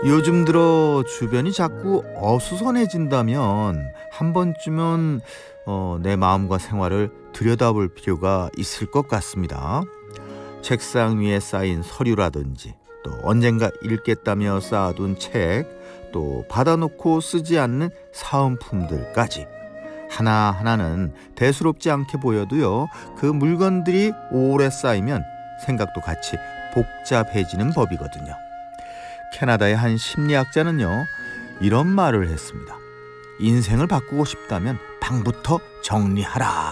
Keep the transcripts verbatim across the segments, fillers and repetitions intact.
요즘 들어 주변이 자꾸 어수선해진다면 한 번쯤은 어, 내 마음과 생활을 들여다볼 필요가 있을 것 같습니다. 책상 위에 쌓인 서류라든지 또 언젠가 읽겠다며 쌓아둔 책, 또 받아놓고 쓰지 않는 사은품들까지 하나하나는 대수롭지 않게 보여도요, 그 물건들이 오래 쌓이면 생각도 같이 복잡해지는 법이거든요. 캐나다의 한 심리학자는요, 이런 말을 했습니다. 인생을 바꾸고 싶다면 방부터 정리하라.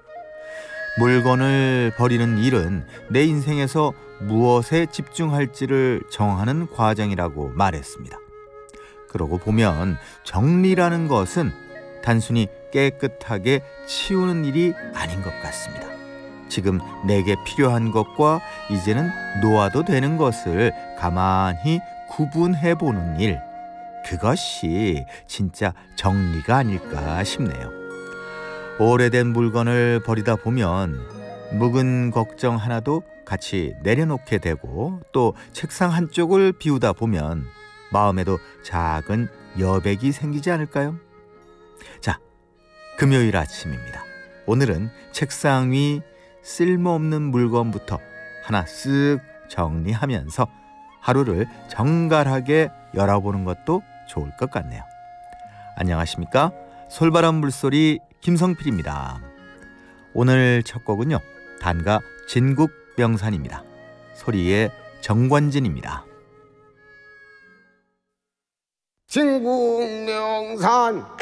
물건을 버리는 일은 내 인생에서 무엇에 집중할지를 정하는 과정이라고 말했습니다. 그러고 보면 정리라는 것은 단순히 깨끗하게 치우는 일이 아닌 것 같습니다. 지금 내게 필요한 것과 이제는 놓아도 되는 것을 가만히 구분해보는 일, 그것이 진짜 정리가 아닐까 싶네요. 오래된 물건을 버리다 보면 묵은 걱정 하나도 같이 내려놓게 되고, 또 책상 한쪽을 비우다 보면 마음에도 작은 여백이 생기지 않을까요? 자, 금요일 아침입니다. 오늘은 책상 위 쓸모없는 물건부터 하나 쓱 정리하면서 하루를 정갈하게 열어보는 것도 좋을 것 같네요. 안녕하십니까? 솔바람 물소리 김성필입니다. 오늘 첫 곡은요, 단가 진국명산입니다. 소리의 정관진입니다. 진국명산